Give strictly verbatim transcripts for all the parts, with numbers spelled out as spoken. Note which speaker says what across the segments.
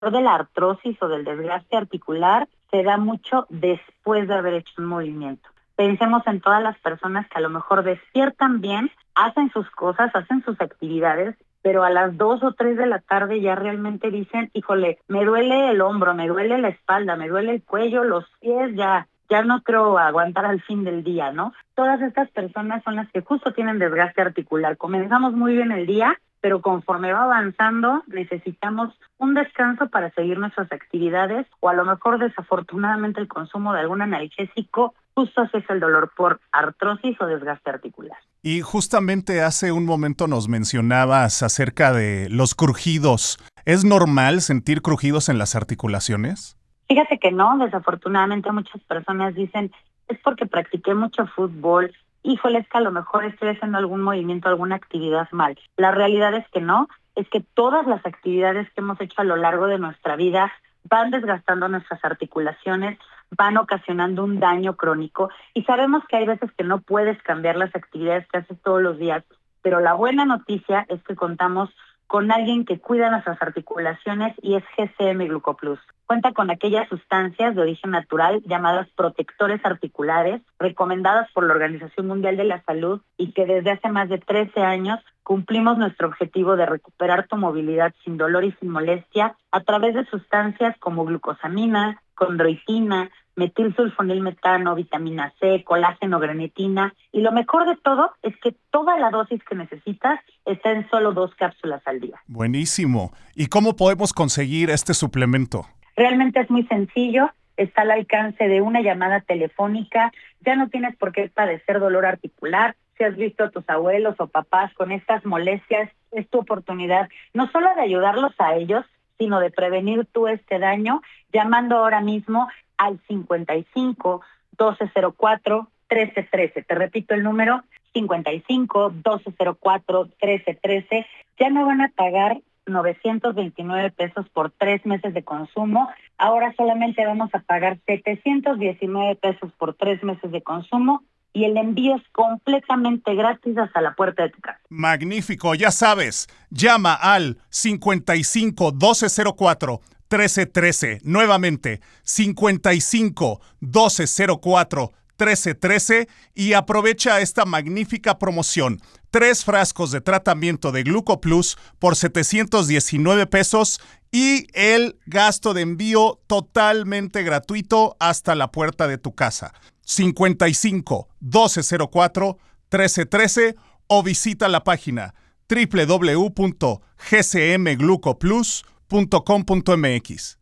Speaker 1: de la artrosis o del desgaste articular se da mucho después de haber hecho un movimiento. Pensemos en todas las personas que a lo mejor despiertan bien, hacen sus cosas, hacen sus actividades, pero a las dos o tres de la tarde ya realmente dicen, híjole, me duele el hombro, me duele la espalda, me duele el cuello, los pies, ya, ya no creo aguantar al fin del día, ¿no? Todas estas personas son las que justo tienen desgaste articular. Comenzamos muy bien el día, pero conforme va avanzando necesitamos un descanso para seguir nuestras actividades o a lo mejor desafortunadamente el consumo de algún analgésico justo hace el dolor por artrosis o desgaste articular.
Speaker 2: Y justamente hace un momento nos mencionabas acerca de los crujidos. ¿Es normal sentir crujidos en las articulaciones?
Speaker 1: Fíjate que no, desafortunadamente muchas personas dicen, es porque practiqué mucho fútbol, híjole, es que a lo mejor estoy haciendo algún movimiento, alguna actividad mal. La realidad es que no, es que todas las actividades que hemos hecho a lo largo de nuestra vida van desgastando nuestras articulaciones, van ocasionando un daño crónico y sabemos que hay veces que no puedes cambiar las actividades que haces todos los días, pero la buena noticia es que contamos con alguien que cuida nuestras articulaciones y es G C M Glucoplus. Cuenta con aquellas sustancias de origen natural llamadas protectores articulares, recomendadas por la Organización Mundial de la Salud y que desde hace más de trece años cumplimos nuestro objetivo de recuperar tu movilidad sin dolor y sin molestia a través de sustancias como glucosamina, condroitina, metilsulfonilmetano, vitamina C, colágeno, grenetina. Y lo mejor de todo es que toda la dosis que necesitas está en solo dos cápsulas al día.
Speaker 2: Buenísimo. ¿Y cómo podemos conseguir este suplemento?
Speaker 1: Realmente es muy sencillo, está al alcance de una llamada telefónica, ya no tienes por qué padecer dolor articular. Si has visto a tus abuelos o papás con estas molestias, es tu oportunidad no solo de ayudarlos a ellos, sino de prevenir tú este daño, llamando ahora mismo al cincuenta y cinco, doce cero cuatro, trece trece. Te repito el número, cincuenta y cinco, doce cero cuatro, trece trece. Ya no van a pagar novecientos veintinueve pesos por tres meses de consumo. Ahora solamente vamos a pagar setecientos diecinueve pesos por tres meses de consumo y el envío es completamente gratis hasta la puerta de tu casa.
Speaker 2: Magnífico, ya sabes, llama al cincuenta y cinco, doce cero cuatro, trece trece. Nuevamente, cincuenta y cinco, doce cero cuatro, trece trece y aprovecha esta magnífica promoción. Tres frascos de tratamiento de Glucoplus por setecientos diecinueve pesos y el gasto de envío totalmente gratuito hasta la puerta de tu casa. cincuenta y cinco, doce cero cuatro, trece trece o visita la página doble u doble u doble u punto g c m glucoplus punto com punto m x.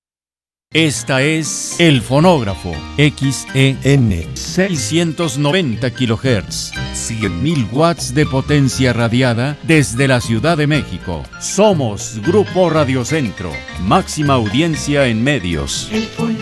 Speaker 3: Esta es El Fonógrafo, X E N, seiscientos noventa kilohertz, cien mil watts de potencia radiada desde la Ciudad de México. Somos Grupo Radio Centro, máxima audiencia en medios.